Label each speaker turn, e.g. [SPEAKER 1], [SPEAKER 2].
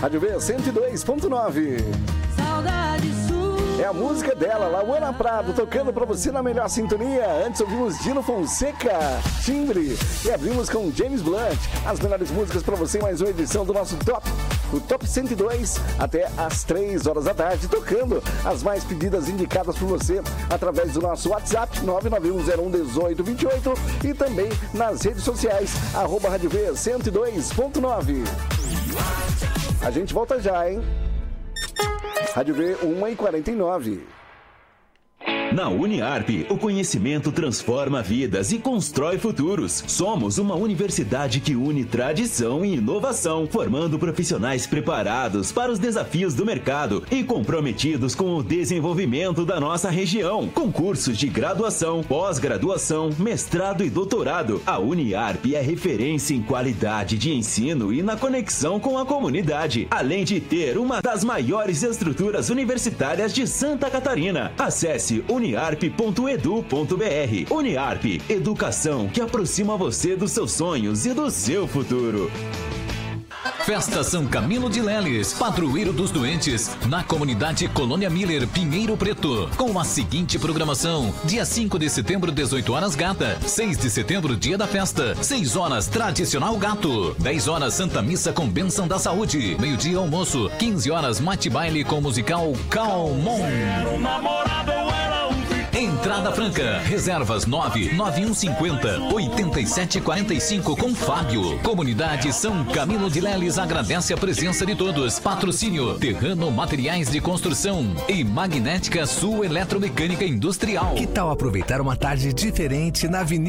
[SPEAKER 1] Rádio V 102.9.
[SPEAKER 2] Saudade sua.
[SPEAKER 1] É a música dela, Lauana Prado, tocando pra você na melhor sintonia. Antes ouvimos Dino Fonseca, Timbre. E abrimos com James Blunt. As melhores músicas pra você em mais uma edição do nosso Top. O Top 102 até às 3 horas da tarde, tocando as mais pedidas indicadas por você através do nosso WhatsApp 991011828 e também nas redes sociais, @Rádio V 102.9. A gente volta já, hein? Rádio V 1h49.
[SPEAKER 3] Na Uniarp, o conhecimento transforma vidas e constrói futuros. Somos uma universidade que une tradição e inovação, formando profissionais preparados para os desafios do mercado e comprometidos com o desenvolvimento da nossa região. Com cursos de graduação, pós-graduação, mestrado e doutorado, a Uniarp é referência em qualidade de ensino e na conexão com a comunidade, além de ter uma das maiores estruturas universitárias de Santa Catarina. Acesse uniarp.edu.br. Uniarp, educação que aproxima você dos seus sonhos e do seu futuro.
[SPEAKER 4] Festa São Camilo de Leles, padroeiro dos doentes, na comunidade Colônia Miller, Pinheiro Preto, com a seguinte programação: dia 5 de setembro, 18 horas Gata, 6 de setembro, dia da festa, 6 horas tradicional Gato, 10 horas Santa Missa com bênção da saúde, meio-dia almoço, 15 horas mate baile com musical Calmon. Entrada franca, reservas 99150-8745 com Fábio. Comunidade São Camilo de Leles agradece a presença de todos. Patrocínio Terrano Materiais de Construção e Magnética Sul Eletromecânica Industrial.
[SPEAKER 5] Que tal aproveitar uma tarde diferente na Avenida